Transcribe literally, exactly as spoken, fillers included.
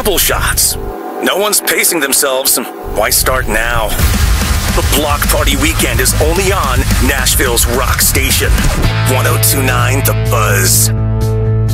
double shots. No one's pacing themselves. Why start now? The Block Party Weekend is only on Nashville's rock station. ten twenty-nine The Buzz.